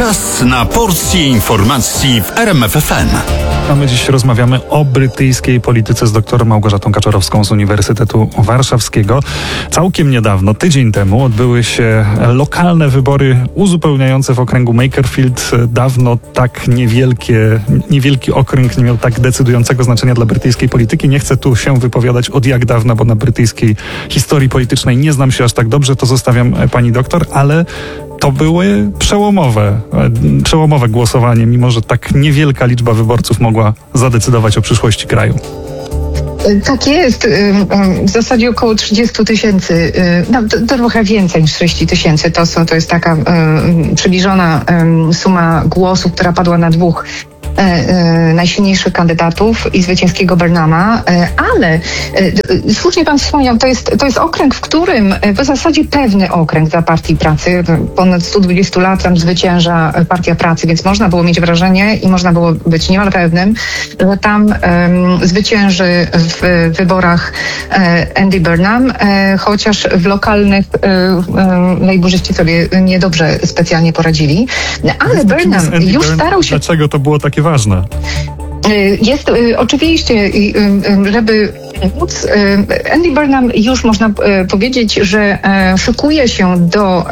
Czas na porcję informacji w RMF FM. A my dziś rozmawiamy o brytyjskiej polityce z doktorem Małgorzatą Kaczorowską z Uniwersytetu Warszawskiego. Całkiem niedawno, tydzień temu, odbyły się lokalne wybory uzupełniające w okręgu Makerfield. Dawno tak niewielki okręg nie miał tak decydującego znaczenia dla brytyjskiej polityki. Nie chcę tu się wypowiadać od jak dawna, bo na brytyjskiej historii politycznej nie znam się aż tak dobrze, to zostawiam pani doktor, ale to były przełomowe głosowanie, mimo że tak niewielka liczba wyborców mogła zadecydować o przyszłości kraju. Tak jest. W zasadzie około 30 tysięcy, to trochę więcej niż 30 tysięcy. To jest taka przybliżona suma głosów, która padła na dwóch najsilniejszych kandydatów i zwycięskiego Burnhama, ale słusznie pan wspomniał, to jest okręg, w którym w zasadzie pewny okręg dla Partii Pracy. Ponad 120 lat tam zwycięża Partia Pracy, więc można było mieć wrażenie i można było być niemal pewnym, że tam zwycięży w wyborach Andy Burnham, chociaż w lokalnych lejburzyści sobie niedobrze specjalnie poradzili. Ale Burnham już starał się... Dlaczego to było takie ważne? Jest oczywiście, żeby móc, Andy Burnham już można powiedzieć, że szykuje się do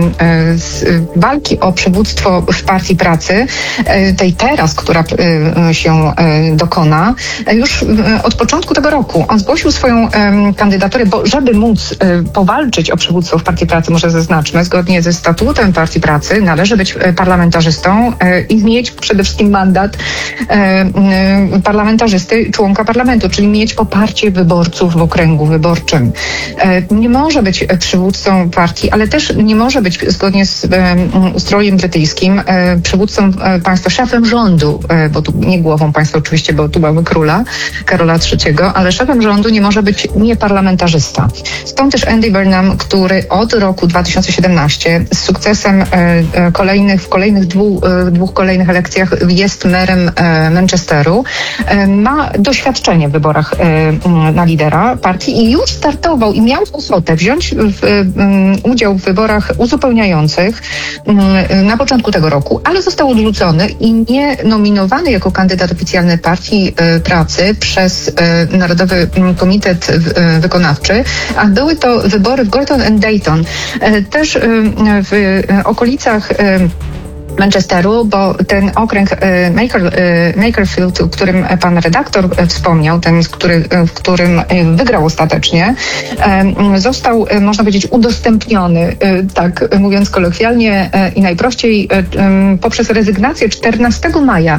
walki o przywództwo w Partii Pracy, tej teraz, która się dokona, już od początku tego roku. On zgłosił swoją kandydaturę, bo żeby móc powalczyć o przywództwo w Partii Pracy, może zaznaczmy, zgodnie ze statutem Partii Pracy należy być parlamentarzystą i mieć przede wszystkim mandat parlamentarzysty, członka parlamentu, czyli mieć poparcie wyborców w okręgu wyborczym. Nie może być przywódcą partii, ale też nie może być, zgodnie z ustrojem brytyjskim, przywódcą państwa, szefem rządu, bo tu nie głową państwa oczywiście, bo tu mamy króla, Karola III, ale szefem rządu nie może być nieparlamentarzysta. Stąd też Andy Burnham, który od roku 2017 z sukcesem w kolejnych dwóch kolejnych elekcjach jest merem Manchesteru, ma doświadczenie w wyborach na lidera partii i już startował i miał ochotę wziąć udział w wyborach uzupełniających na początku tego roku, ale został odrzucony i nie nominowany jako kandydat oficjalny Partii Pracy przez Narodowy Komitet Wykonawczy, a były to wybory w Gorton and Dayton, też w okolicach Manchesteru, bo ten okręg Makerfield, o którym pan redaktor wspomniał, ten, w którym wygrał ostatecznie, został, można powiedzieć, udostępniony, tak mówiąc kolokwialnie i najprościej, poprzez rezygnację 14 maja,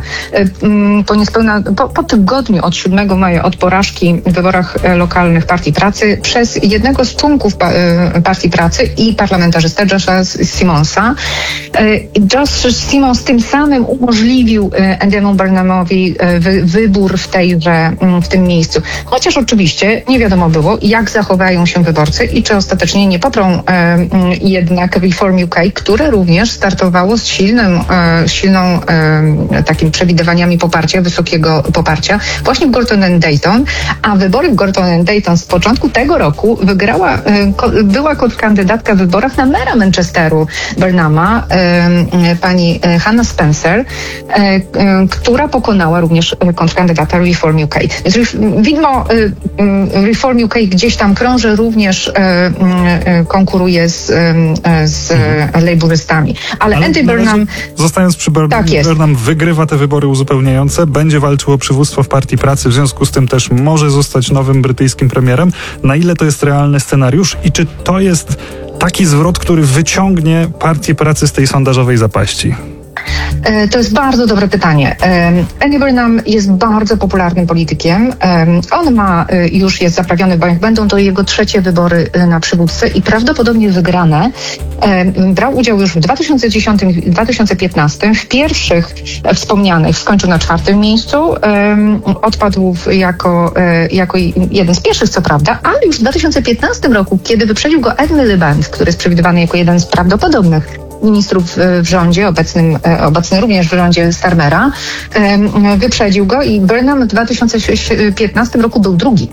po tygodniu od 7 maja od porażki w wyborach lokalnych Partii Pracy przez jednego z członków Partii Pracy i parlamentarzystę Josha Simonsa. Josh Simons tym samym umożliwił Andy'emu Burnhamowi wybór w tym miejscu. Chociaż oczywiście nie wiadomo było, jak zachowają się wyborcy i czy ostatecznie nie poprą jednak Reform UK, które również startowało z silną takim przewidywaniami poparcia, wysokiego poparcia właśnie w Gorton and Dayton, a wybory w Gorton and Dayton z początku tego roku była kontrkandydatka w wyborach na mera Manchesteru Burnhama, pani Hannah Spencer, która pokonała również kontrkandydata Reform UK. Więc widmo Reform UK gdzieś tam krąży, również konkuruje z lejburzystami. Ale Andy Burnham... Zostając przy Burnham, wygrywa te wybory uzupełniające, będzie walczył o przywództwo w Partii Pracy, w związku z tym też może zostać nowym brytyjskim premierem. Na ile to jest realny scenariusz i czy to jest taki zwrot, który wyciągnie Partię Pracy z tej sondażowej zapaści? To jest bardzo dobre pytanie. Andy Burnham jest bardzo popularnym politykiem. On już jest zaprawiony, bo będą to jego trzecie wybory na przywódcę i prawdopodobnie wygrane. Brał udział już w 2010 i 2015. W pierwszych wspomnianych skończył na 4. miejscu. Odpadł jako jeden z pierwszych, co prawda, ale już w 2015 roku, kiedy wyprzedził go Ed Miliband, który jest przewidywany jako jeden z prawdopodobnych ministrów w rządzie, obecny również w rządzie Starmera, wyprzedził go i Burnham w 2015 roku był drugi.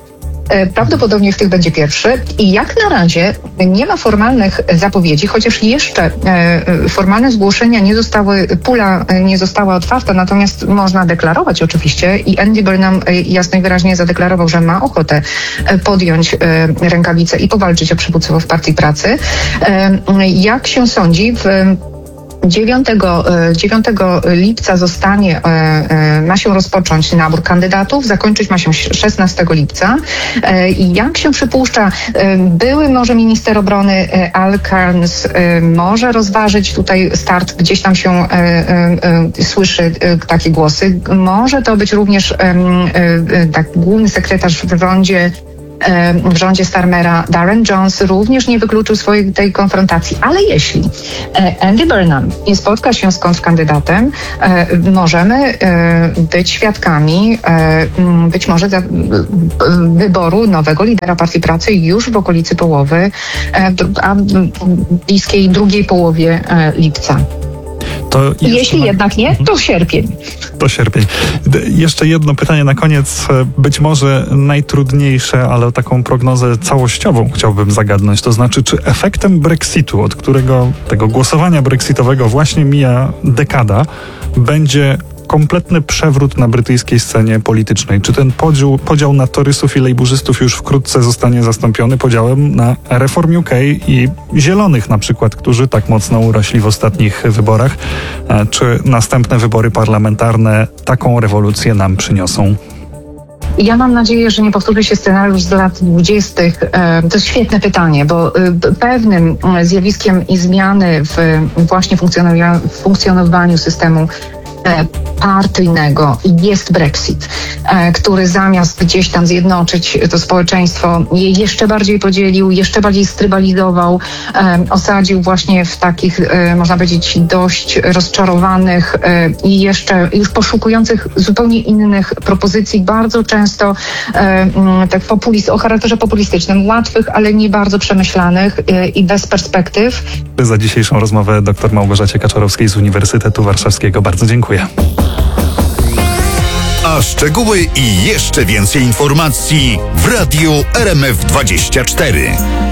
Prawdopodobnie w tych będzie pierwszy i jak na razie nie ma formalnych zapowiedzi, chociaż jeszcze formalne zgłoszenia pula nie została otwarta, natomiast można deklarować oczywiście i Andy Burnham jasno i wyraźnie zadeklarował, że ma ochotę podjąć rękawice i powalczyć o przywództwo w Partii Pracy. Jak się sądzi, 9 lipca ma się rozpocząć nabór kandydatów, zakończyć ma się 16 lipca. I jak się przypuszcza, były może minister obrony Al Cairns może rozważyć tutaj start, gdzieś tam się słyszy takie głosy. Może to być również główny sekretarz w rządzie Starmera Darren Jones również nie wykluczył tej konfrontacji. Ale jeśli Andy Burnham nie spotka się z kontrkandydatem, możemy być świadkami być może wyboru nowego lidera Partii Pracy już w okolicy połowy, a bliskiej drugiej połowie lipca. Jeśli jednak nie, to sierpień. To sierpień. Jeszcze jedno pytanie na koniec, być może najtrudniejsze, ale taką prognozę całościową chciałbym zagadnąć. To znaczy, czy efektem Brexitu, od którego tego głosowania brexitowego właśnie mija dekada, będzie kompletny przewrót na brytyjskiej scenie politycznej? Czy ten podział na torysów i lejburzystów już wkrótce zostanie zastąpiony podziałem na Reform UK i Zielonych na przykład, którzy tak mocno urośli w ostatnich wyborach? Czy następne wybory parlamentarne taką rewolucję nam przyniosą? Ja mam nadzieję, że nie powtórzy się scenariusz z lat 20. To jest świetne pytanie, bo pewnym zjawiskiem i zmiany w właśnie funkcjonowaniu systemu partyjnego jest Brexit, który zamiast gdzieś tam zjednoczyć to społeczeństwo, je jeszcze bardziej podzielił, jeszcze bardziej strybalizował, osadził właśnie w takich, można powiedzieć, dość rozczarowanych i jeszcze już poszukujących zupełnie innych propozycji, bardzo często tak o charakterze populistycznym, łatwych, ale nie bardzo przemyślanych i bez perspektyw. Za dzisiejszą rozmowę dr Małgorzacie Kaczorowskiej z Uniwersytetu Warszawskiego bardzo dziękuję. A szczegóły i jeszcze więcej informacji w Radiu RMF24.